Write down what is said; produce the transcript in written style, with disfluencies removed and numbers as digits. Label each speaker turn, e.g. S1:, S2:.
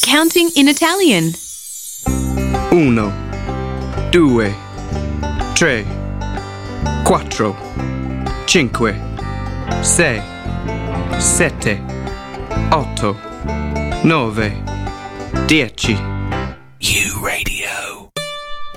S1: Counting in Italian.
S2: 1, 2, 3, 4, 5, 6, 7, 8, 9, 10.
S3: U Radio.